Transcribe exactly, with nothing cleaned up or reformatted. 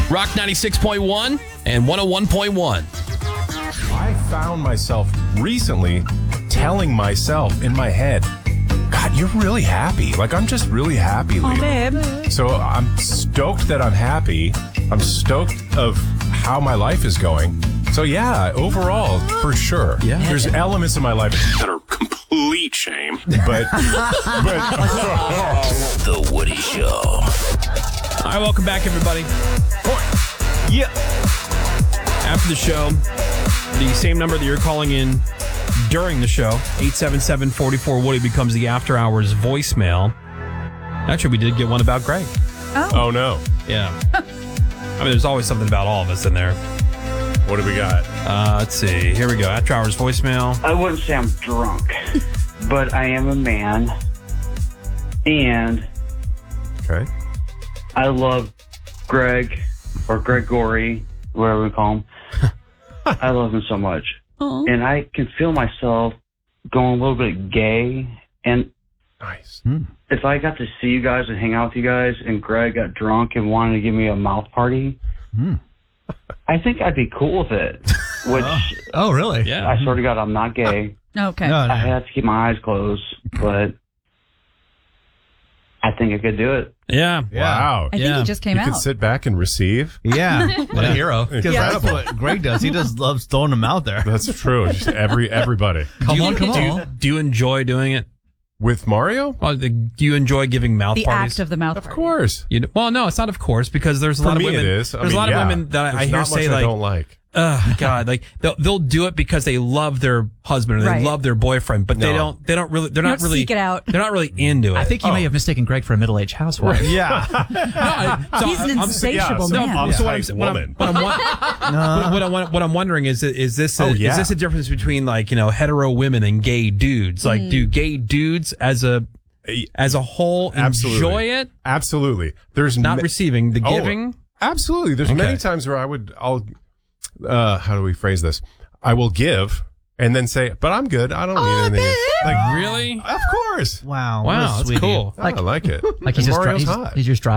Rock ninety-six point one and one oh one point one. I found myself recently telling myself in my head, God, you're really happy. Like, I'm just really happy Oh, lately. babe. So I'm stoked that I'm happy. I'm stoked of how my life is going. So yeah, overall, for sure. Yeah. There's elements of my life that are complete shame. But, but The Woody Show. All right, welcome back, everybody. yeah. After the show, the same number that you're calling in during the show, eight seven seven, four four, Woody, becomes the after hours voicemail. Actually, we did get one about Greg. Oh no. Yeah. I mean, there's always something about all of us in there. What do we got? Uh, let's see. Here we go. After hours voicemail. I wouldn't say I'm drunk, but I am a man, and Okay. I love Greg, or Gregory, whatever we call him. I love him so much. Aw. And I can feel myself going a little bit gay. And Nice. if I got to see you guys and hang out with you guys, and Greg got drunk and wanted to give me a mouth party, I think I'd be cool with it. Which, Oh, really? Yeah. I swear to God, I'm not gay. Okay. No, I no. have to keep my eyes closed, but I think I could do it. Yeah. Wow. I think Yeah. he just came You could out. sit back and receive. Yeah. What a hero. Because Yeah. that's what Greg does. He just loves throwing them out there. That's true. Just every everybody. Come do you, on, come do you- on. do you enjoy doing it? With Mario? Well, the- do you enjoy giving mouth The parties? act of the mouth Of party. course. You know, well, no, it's not of course, because there's a For lot me of women. it is. I There's mean, a lot yeah. of women that I, I There's hear not say much I like, don't like. "Oh God," like they'll they'll do it because they love their husband or they Right. love their boyfriend, but they No. don't they don't really they're You not don't really seek it out. They're not really into it. I think you Oh. may have mistaken Greg for a middle-aged housewife. Yeah. No, I- so He's an I'm- insatiable yeah, man. some- So what I'm, Type what I'm, woman. what I'm, what, what, I'm, what I'm wondering is, is this a, Oh, yeah. is this a difference between like, you know, hetero women and gay dudes? Like, do gay dudes as a as a whole Absolutely. enjoy it? Absolutely. There's Not ma- receiving the Oh, giving. Absolutely. There's Okay. many times where I would, I'll, uh, how do we phrase this? I will give and then say, but I'm good. I don't Oh, need anything. Like, Really? of course. Wow. Wow, what a that's sweetie. cool. I like it. Like he's And just, dri- Mario's he's, hot. he's just driving.